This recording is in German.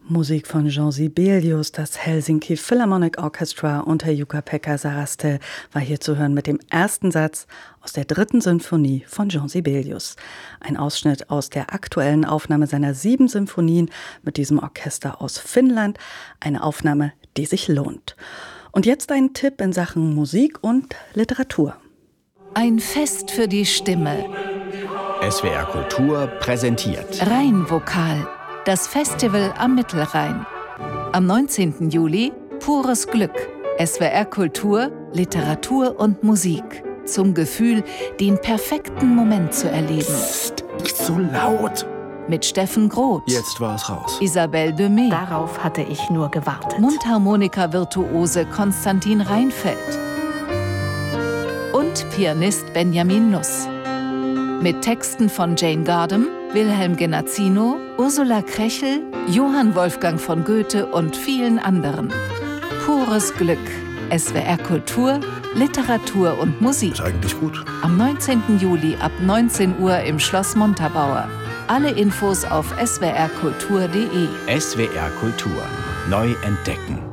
Musik von Jean Sibelius, das Helsinki Philharmonic Orchestra unter Jukka-Pekka Saraste war hier zu hören mit dem ersten Satz aus der 3. Sinfonie von Jean Sibelius. Ein Ausschnitt aus der aktuellen Aufnahme seiner 7 Sinfonien mit diesem Orchester aus Finnland. Eine Aufnahme, die sich lohnt. Und jetzt ein Tipp in Sachen Musik und Literatur. Ein Fest für die Stimme. SWR Kultur präsentiert Rheinvokal. Das Festival am Mittelrhein. Am 19. Juli pures Glück. SWR Kultur, Literatur und Musik. Zum Gefühl, den perfekten Moment zu erleben. Psst, nicht so laut. Mit Steffen Groth. Jetzt war es raus. Isabelle Demey. Darauf hatte ich nur gewartet. Mundharmonika-Virtuose Konstantin Reinfeldt. Und Pianist Benjamin Nuss. Mit Texten von Jane Gardam, Wilhelm Genazzino, Ursula Krechel, Johann Wolfgang von Goethe und vielen anderen. Pures Glück. SWR Kultur, Literatur und Musik. Ist eigentlich gut. Am 19. Juli ab 19 Uhr im Schloss Montabaur. Alle Infos auf swrkultur.de. SWR Kultur. Neu entdecken.